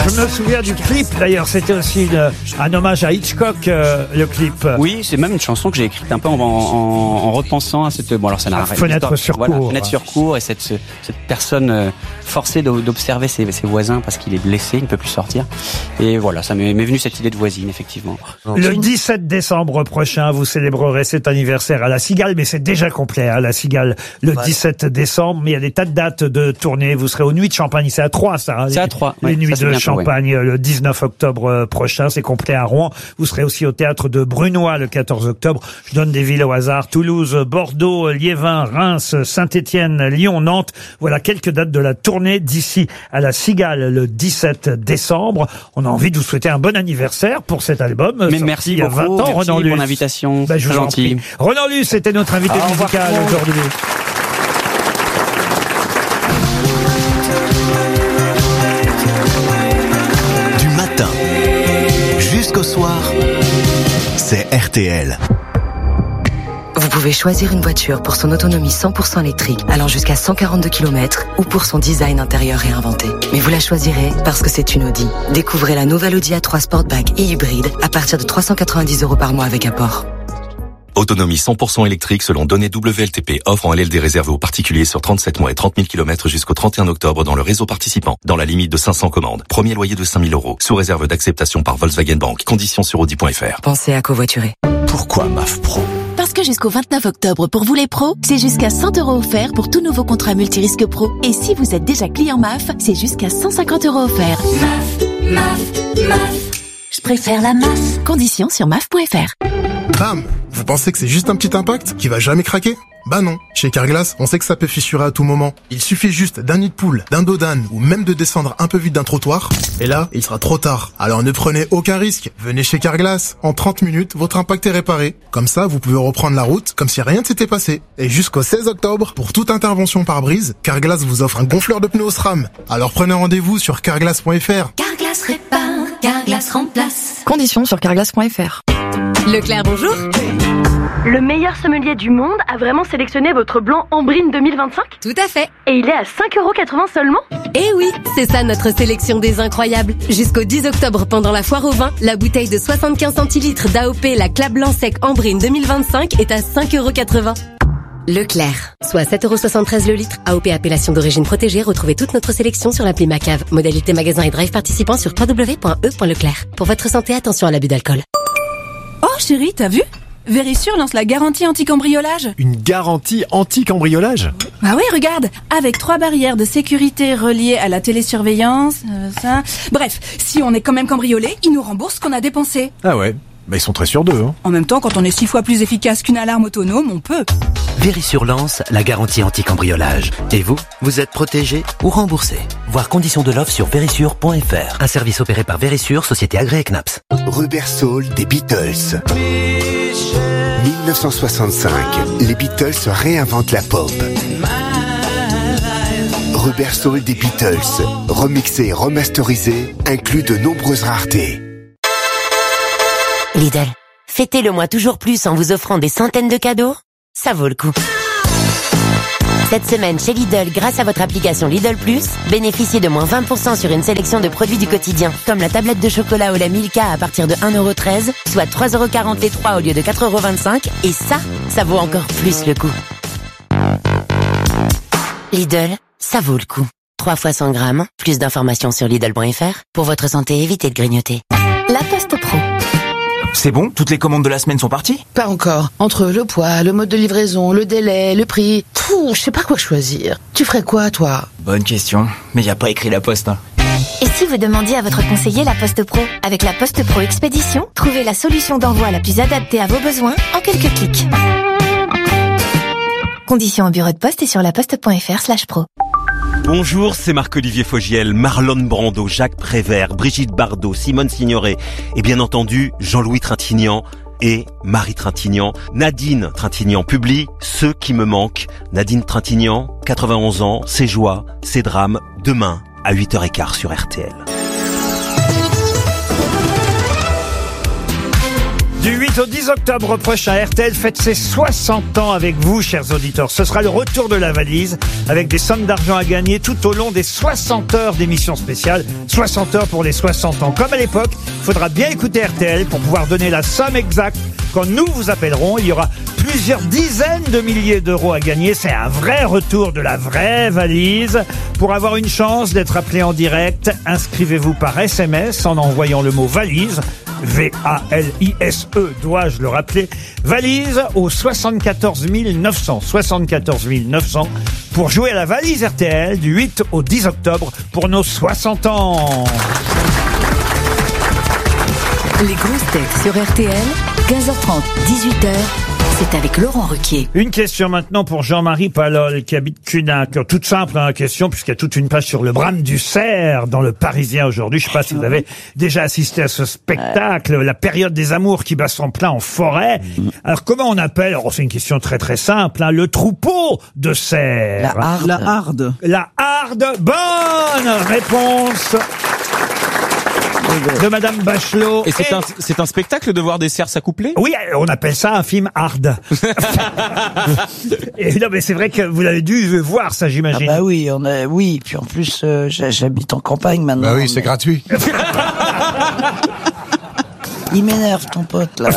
Je me souviens du clip, d'ailleurs, c'était aussi un hommage à Hitchcock, le clip. Oui, c'est même une chanson que j'ai écrite un peu en repensant à cette... Bon, alors ça n'a rien. Fenêtre sur cour. Voilà, fenêtre sur cour, et cette personne forcée d'observer ses voisins parce qu'il est blessé, il ne peut plus sortir. Et voilà, ça m'est venu cette idée de voisine, effectivement. Le 17 décembre prochain, vous célébrerez cet anniversaire à La Cigale, mais c'est déjà complet à La Cigale le 17 décembre. Mais il y a des tas de dates de tournée. Vous serez aux Nuits de Champagne. C'est à Troyes, ça. Hein, c'est à Troyes. Les Nuits de bientôt, Champagne, le 19 octobre prochain. C'est complet à Rouen. Vous serez aussi au théâtre de Brunois le 14 octobre. Je donne des villes au hasard. Toulouse, Bordeaux, Liévin, Reims, Saint-Étienne, Lyon, Nantes. Voilà quelques dates de la tournée d'ici à La Cigale le 17 décembre. On a envie de vous souhaiter un bon anniversaire pour cet album. Mais merci il y a 20 beaucoup. ans, Merci Ronan Luce. pour l'invitation. Je vous en prie. Ronan Luce, c'était notre invité musical aujourd'hui. Du matin jusqu'au soir, c'est RTL. Vous pouvez choisir une voiture pour son autonomie 100% électrique, allant jusqu'à 142 km, ou pour son design intérieur réinventé. Mais vous la choisirez parce que c'est une Audi. Découvrez la nouvelle Audi A3 Sportback et hybride à partir de 390 € par mois avec apport. Autonomie 100% électrique selon données WLTP. Offre en LLD réservée aux particuliers sur 37 mois et 30 000 km jusqu'au 31 octobre dans le réseau participant. Dans la limite de 500 commandes. Premier loyer de 5 000 €. Sous réserve d'acceptation par Volkswagen Bank. Conditions sur Audi.fr. Pensez à covoiturer. Pourquoi MAF Pro ? Parce que jusqu'au 29 octobre, pour vous les pros, c'est jusqu'à 100 € offerts pour tout nouveau contrat multirisque pro. Et si vous êtes déjà client MAF, c'est jusqu'à 150 € offerts. MAF. Je préfère la MAF. Conditions sur MAF.fr. Bam! Vous pensez que c'est juste un petit impact qui va jamais craquer? Bah non. Chez Carglass, on sait que ça peut fissurer à tout moment. Il suffit juste d'un nid de poule, d'un dos d'âne ou même de descendre un peu vite d'un trottoir. Et là, il sera trop tard. Alors ne prenez aucun risque. Venez chez Carglass. En 30 minutes, votre impact est réparé. Comme ça, vous pouvez reprendre la route comme si rien ne s'était passé. Et jusqu'au 16 octobre, pour toute intervention par brise, Carglass vous offre un gonfleur de pneus SRAM. Alors prenez rendez-vous sur carglass.fr. Carglass répare, Carglass remplace. Conditions sur carglass.fr. Leclerc, bonjour. Le meilleur sommelier du monde a vraiment sélectionné votre blanc Ambrine 2025 ? Tout à fait. Et il est à 5,80 € seulement ? Eh oui, c'est ça notre sélection des incroyables. Jusqu'au 10 octobre, pendant la foire au vin, la bouteille de 75 centilitres d'AOP, la Clap Blanc Sec Ambrine 2025 est à 5,80 €. Leclerc. Soit 7,73 € le litre. AOP appellation d'origine protégée. Retrouvez toute notre sélection sur l'appli Macave. Modalité magasin et drive participants sur www.e.leclerc. Pour votre santé, attention à l'abus d'alcool. Oh chérie, t'as vu ? Verisure lance la garantie anti-cambriolage. Une garantie anti-cambriolage ? Ah oui, regarde, avec 3 barrières de sécurité reliées à la télésurveillance, ça... Bref, si on est quand même cambriolé, ils nous remboursent ce qu'on a dépensé. Ah ouais, bah ils sont très sûrs d'eux. Hein. En même temps, quand on est 6 fois plus efficace qu'une alarme autonome, on peut. Verisure lance la garantie anti-cambriolage. Et vous, vous êtes protégé ou remboursé. Voir conditions de l'offre sur verisure.fr. Un service opéré par Verisure, société agréée CNAPS. Rubber Soul des Beatles. 1965, les Beatles réinventent la pop. Rubber Soul des Beatles, remixé et remasterisé, inclut de nombreuses raretés. Lidl, fêtez le mois toujours plus en vous offrant des centaines de cadeaux. Ça vaut le coup. Cette semaine, chez Lidl, grâce à votre application Lidl Plus, bénéficiez de moins 20% sur une sélection de produits du quotidien, comme la tablette de chocolat au lait Milka à partir de 1,13 €, soit 3,43 € au lieu de 4,25 €, et ça vaut encore plus le coup. Lidl, ça vaut le coup. 3 fois 100 grammes, plus d'informations sur Lidl.fr. Pour votre santé, évitez de grignoter. La Poste Pro. C'est bon? Toutes les commandes de la semaine sont parties? Pas encore. Entre le poids, le mode de livraison, le délai, le prix... je sais pas quoi choisir. Tu ferais quoi, toi? Bonne question. Mais y a pas écrit la Poste, hein. Et si vous demandiez à votre conseiller la Poste Pro? Avec la Poste Pro Expédition, trouvez la solution d'envoi la plus adaptée à vos besoins en quelques clics. Conditions au bureau de poste et sur laposte.fr/pro. Bonjour, c'est Marc-Olivier Fogiel, Marlon Brando, Jacques Prévert, Brigitte Bardot, Simone Signoret et bien entendu Jean-Louis Trintignant et Marie Trintignant. Nadine Trintignant publie Ceux qui me manquent. Nadine Trintignant, 91 ans, ses joies, ses drames, demain à 8h15 sur RTL. Du 8 au 10 octobre prochain, RTL fête ses 60 ans avec vous, chers auditeurs. Ce sera le retour de la valise avec des sommes d'argent à gagner tout au long des 60 heures d'émission spéciale. 60 heures pour les 60 ans. Comme à l'époque, il faudra bien écouter RTL pour pouvoir donner la somme exacte. Quand nous vous appellerons, il y aura plusieurs dizaines de milliers d'euros à gagner. C'est un vrai retour de la vraie valise. Pour avoir une chance d'être appelé en direct, inscrivez-vous par SMS en envoyant le mot valise. V-A-L-I-S-E, dois-je le rappeler, valise au 74 900, 74 900, pour jouer à la valise RTL du 8 au 10 octobre pour nos 60 ans. Les grosses têtes sur RTL, 15h30, 18h. C'est avec Laurent Ruquier. Une question maintenant pour Jean-Marie Palol qui habite Cunac. Toute simple la question puisqu'il y a toute une page sur le brame du cerf dans le Parisien aujourd'hui. Je ne sais pas si vous avez déjà assisté à ce spectacle, la période des amours qui bat son plein en forêt. Alors comment on appelle, c'est une question très très simple, le troupeau de cerfs. La harde. La harde. Bonne réponse de Madame Bachelot. Et c'est un spectacle de voir des cerfs s'accoupler? Oui, on appelle ça un film hard. Et non, mais c'est vrai que vous l'avez dû voir ça, j'imagine. Ah bah oui, oui. Puis en plus, j'habite en campagne maintenant. Bah oui, c'est gratuit. Il m'énerve ton pote là.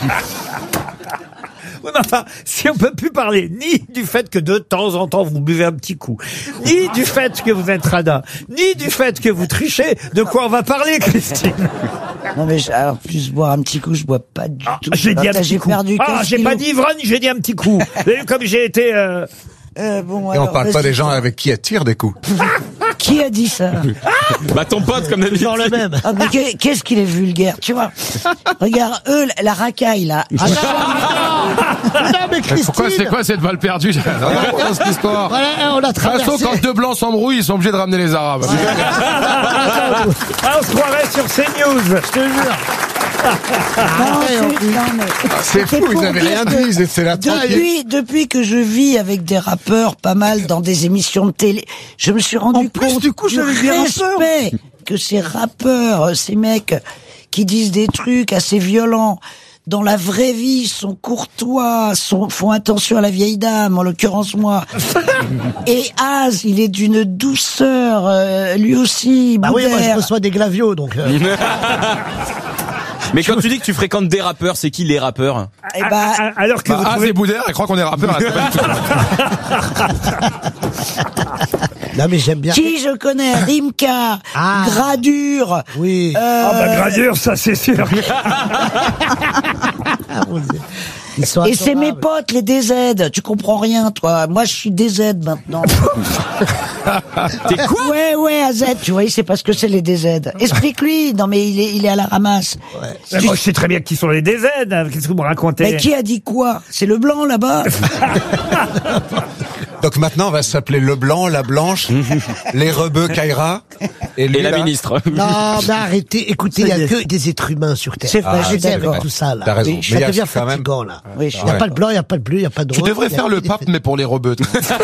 Oui, mais enfin, si on peut plus parler ni du fait que de temps en temps vous buvez un petit coup, ni du fait que vous êtes radin, ni du fait que vous trichez, de quoi on va parler, Christine? Non mais alors plus boire un petit coup, je bois pas du tout. J'ai dit un petit coup. J'ai pas dit ivrogne, j'ai dit un petit coup. Vous avez vu comme j'ai été... Bon, et on parle pas des gens avec qui elle tire des coups. Qui a dit ça? Bah ton pote comme d'habitude. Dans le même. Ah, mais qu'est-ce qu'il est vulgaire, tu vois? Regarde, eux, la racaille là. Ah non, mais Christine. Pourquoi c'est quoi cette balle perdue? Non, cette histoire. Voilà, on a traversé. De toute façon, quand deux blancs s'embrouillent, ils sont obligés de ramener les Arabes. On se croirait sur CNews, je te jure. C'est fou, ils n'avaient rien dit, c'est la tranquille. Depuis que je vis avec des rappeurs pas mal dans des émissions de télé, je me suis rendu compte du respect que ces rappeurs, ces mecs qui disent des trucs assez violents, dans la vraie vie, sont courtois, font attention à la vieille dame, en l'occurrence moi. Et Az, il est d'une douceur, lui aussi. Ah oui, moi je reçois des glavios, donc... Mais quand tu dis que tu fréquentes des rappeurs, c'est qui les rappeurs? Eh ben, alors que Az et Boudère, elle croit qu'on est rappeurs. Non mais j'aime bien. Qui je connais? Rimka, Gradure. Oui. Gradure, ça c'est sûr. Et c'est mes potes, les DZ. Tu comprends rien, toi. Moi, je suis DZ maintenant. T'es quoi? Ouais, AZ. Tu vois, il sait pas ce que c'est les DZ. Explique-lui. Non, mais il est à la ramasse. Ouais. Moi, je sais très bien qui sont les DZ. Qu'est-ce que vous me racontez? Mais qui a dit quoi? C'est le blanc, là-bas. Donc maintenant, on va s'appeler le blanc, la blanche, les rebeux, Kaira, et la ministre. Non, mais arrêtez. Écoutez, il y a que des êtres humains sur Terre. C'est vrai, arrêtez avec tout ça, là. T'as raison. Oui, ça devient fatigant, là. Oui, il n'y a pas de blanc, il n'y a pas de bleu, il n'y a pas de Tu devrais faire le pape, mais pour les rebeux.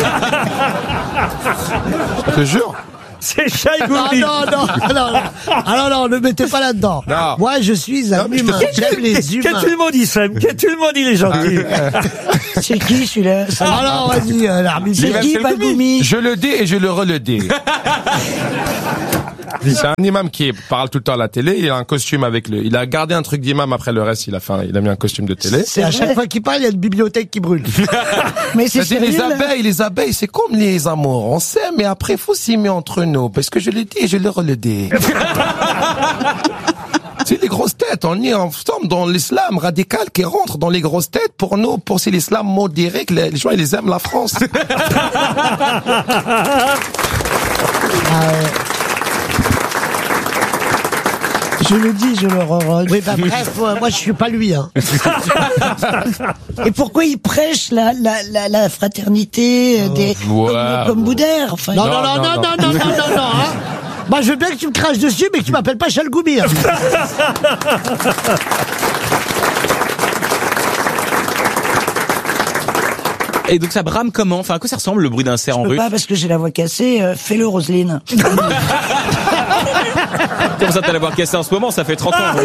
Je te jure. C'est Chaïbouli. Non, ne mettez pas là-dedans. Non. Moi, je suis un humain. J'aime les humains. Qu'est-ce que tout le monde dit, Sam? Qu'est-ce que tout le monde dit, les gentils? C'est qui, celui-là? Alors, vas-y, l'arbitre. C'est qui, Bagoumi? Je le dis et je le redis. C'est un imam qui parle tout le temps à la télé, il a un costume avec il a gardé un truc d'imam après le reste, il a mis un costume de télé. C'est à chaque fois qu'il parle, il y a une bibliothèque qui brûle. Mais c'est sérieux, les abeilles, c'est comme les amours. On s'aime, mais après, il faut s'aimer entre nous. Parce que je le dis et je le redis. C'est les grosses têtes. On est ensemble dans l'islam radical qui rentre dans les grosses têtes. Pour nous, c'est l'islam modéré que les gens, ils les aiment la France. Je le dis, je le re-re. Oui, bah bref, moi je suis pas lui. Hein. Et pourquoi il prêche la fraternité comme Boudère, enfin. Non, hein. Bah je veux bien que tu me craches dessus, mais que tu m'appelles pas Chalgoumi. Hein. Et donc ça brame comment? Enfin, à quoi ça ressemble le bruit d'un cerf en rue? Je peux pas parce que j'ai la voix cassée. Fais-le, Roselyne. Comme ça, t'as l'avoir cassé en ce moment, ça fait 30 ans.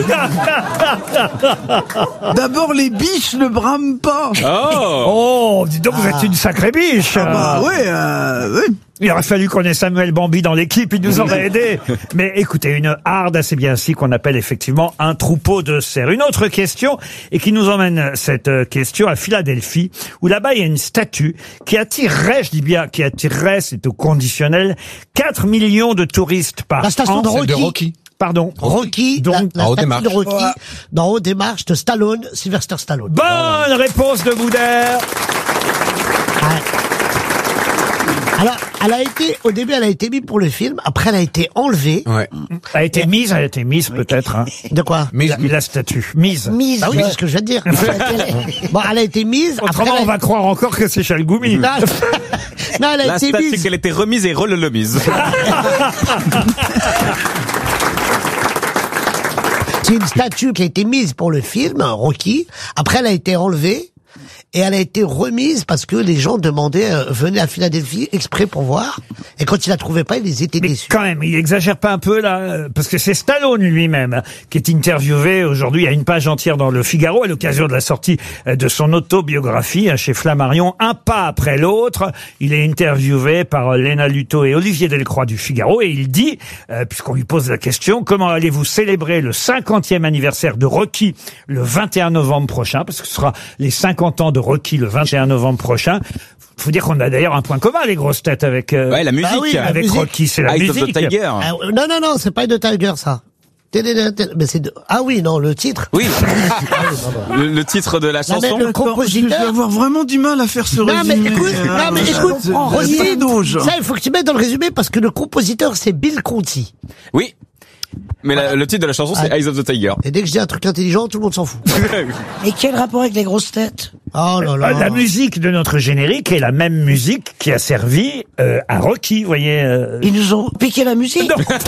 D'abord, les biches ne brament pas. Oh, dis donc, vous êtes une sacrée biche. Oui. Il aurait fallu qu'on ait Samuel Bambi dans l'équipe, il nous aurait aidé. Mais écoutez, une harde, c'est bien ainsi qu'on appelle effectivement un troupeau de cerfs. Une autre question, et qui nous emmène cette question à Philadelphie, où là-bas il y a une statue qui attirerait, je dis bien qui attirerait, c'est au conditionnel, 4 millions de touristes par an. La station de Rocky. Pardon. Rocky, Donc, la statue de Rocky, dans Haute Démarche de Stallone, Sylvester Stallone. Bonne réponse de Boudère. Alors, au début, elle a été mise pour le film, après elle a été enlevée. Ouais. Elle a été mise peut-être. Hein. De quoi? La statue. Mise. Ah oui, c'est ce que je viens de dire. Bon, elle a été mise. Autrement, on va croire encore que c'est Chalgoumi. Non, elle a La été statue mise. qu'elle était remise et remise. C'est une statue qui a été mise pour le film, Rocky. Après, elle a été enlevée. Et elle a été remise parce que les gens demandaient, venaient à Philadelphie exprès pour voir. Et quand ils la trouvaient pas, ils étaient déçus. Quand même, il exagère pas un peu là, parce que c'est Stallone lui-même qui est interviewé aujourd'hui. Il y a une page entière dans le Figaro à l'occasion de la sortie de son autobiographie chez Flammarion, un pas après l'autre. Il est interviewé par Léna Luto et Olivier Delcroix du Figaro et il dit, puisqu'on lui pose la question, comment allez-vous célébrer le 50e anniversaire de Rocky le 21 novembre prochain, parce que ce sera les 50 ans de Rocky le 21 novembre prochain. Faut dire qu'on a d'ailleurs un point commun, les grosses têtes, avec la musique. Avec Rocky, c'est la Eyes musique. of the Tiger. Non, c'est pas de Tiger, ça. Mais c'est le titre. Oui. le titre de la chanson. Le compositeur. Je vais avoir vraiment du mal à faire ce résumé. Mais écoute, Rocky, ça, il faut que tu mettes dans le résumé parce que le compositeur, c'est Bill Conti. Oui. Mais le titre de la chanson, c'est Eyes of the Tiger. Et dès que je dis un truc intelligent, tout le monde s'en fout. Et quel rapport avec les grosses têtes? Oh là là. La musique de notre générique est la même musique qui a servi à Rocky, vous voyez. Ils nous ont piqué la musique.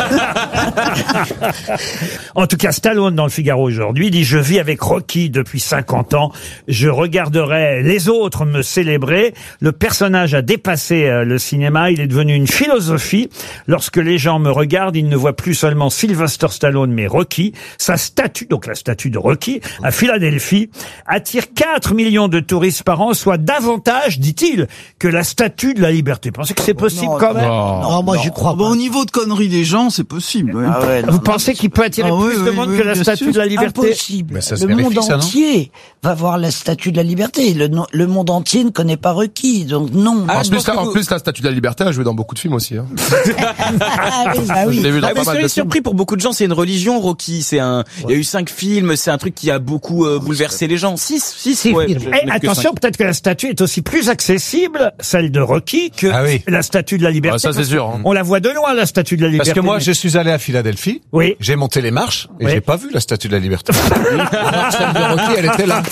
En tout cas, Stallone dans le Figaro aujourd'hui dit « Je vis avec Rocky depuis 50 ans. Je regarderai les autres me célébrer. Le personnage a dépassé le cinéma. Il est devenu une philosophie. Lorsque les gens me regardent, ils ne voient plus seulement Sylvester Stallone, mais Rocky. Sa statue, donc la statue de Rocky, à Philadelphie, attire 4 millions de touristes par an, soit davantage, dit-il, que la statue de la Liberté. Vous pensez que c'est possible quand même? Non, moi j'y crois pas. Au niveau de conneries des gens, c'est possible. Ouais. Vous pensez qu'il peut attirer plus de monde que la statue de la Liberté? Impossible. Le monde entier va voir la statue de la Liberté. Le monde entier ne connaît pas Rocky, donc non. En plus, la statue de la Liberté a joué dans beaucoup de films aussi. Hein. Oui. Je l'ai vu dans pas mal de surpris pour beaucoup de gens, c'est une religion, Rocky. Il y a eu 5 films, c'est un truc qui a beaucoup bouleversé les gens. 6 films. Attention, peut-être que la statue est aussi plus accessible, celle de Rocky, que la statue de la Liberté. Ça, c'est sûr. Hein. On la voit de loin, la statue de la Liberté. Parce que moi, je suis allé à Philadelphie. Oui. J'ai monté les marches et j'ai pas vu la statue de la Liberté. Alors, celle de Rocky, elle était là.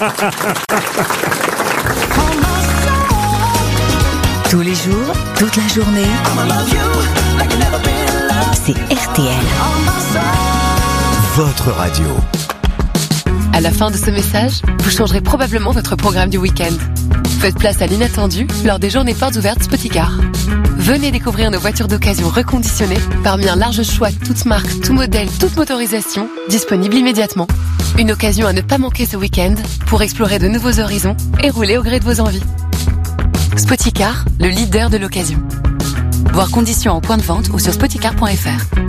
Tous les jours, toute la journée, c'est RTL. Votre radio. À la fin de ce message, vous changerez probablement votre programme du week-end. Faites place à l'inattendu lors des journées portes ouvertes Spoticar. Venez découvrir nos voitures d'occasion reconditionnées parmi un large choix toutes marques, tout modèle, toute motorisation, disponibles immédiatement. Une occasion à ne pas manquer ce week-end pour explorer de nouveaux horizons et rouler au gré de vos envies. Spoticar, le leader de l'occasion. Voir conditions en point de vente ou sur spoticar.fr.